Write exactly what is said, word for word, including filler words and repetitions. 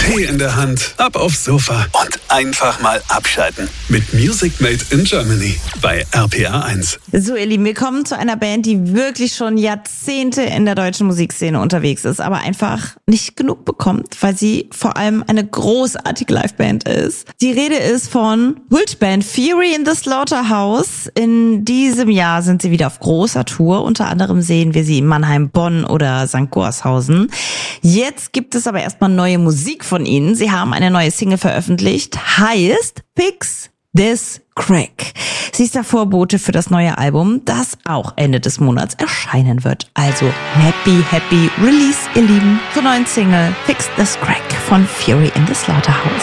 Tee in der Hand, ab aufs Sofa und einfach mal abschalten. Mit Music Made in Germany bei R P R eins. So, ihr Lieben, wir kommen zu einer Band, die wirklich schon Jahrzehnte in der deutschen Musikszene unterwegs ist, aber einfach nicht genug bekommt, weil sie vor allem eine großartige Liveband ist. Die Rede ist von Kultband Fury in the Slaughterhouse. In diesem Jahr sind sie wieder auf großer Tour. Unter anderem sehen wir sie in Mannheim, Bonn oder Sankt Gorshausen. Jetzt gibt es aber erstmal neue Musik von ihnen. Sie haben eine neue Single veröffentlicht, heißt Fix This Crack. Sie ist der Vorbote für das neue Album, das auch Ende des Monats erscheinen wird. Also happy, happy Release, ihr Lieben, zur neuen Single Fix This Crack von Fury in the Slaughterhouse.